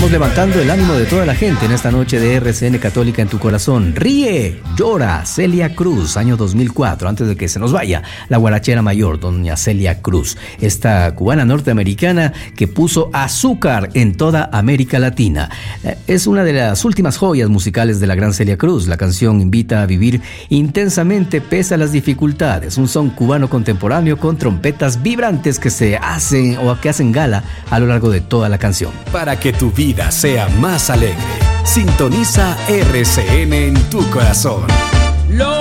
Estamos levantando el ánimo de toda la gente en esta noche de RCN Católica en tu corazón. Ríe, llora, Celia Cruz, año 2004, antes de que se nos vaya la guarachera mayor, doña Celia Cruz, esta cubana norteamericana que puso azúcar en toda América Latina. Es una de las últimas joyas musicales de la gran Celia Cruz. La canción invita a vivir intensamente pese a las dificultades. Un son cubano contemporáneo con trompetas vibrantes que se hacen o que hacen gala a lo largo de toda la canción. Para que tu vida sea más alegre, sintoniza RCN en tu corazón.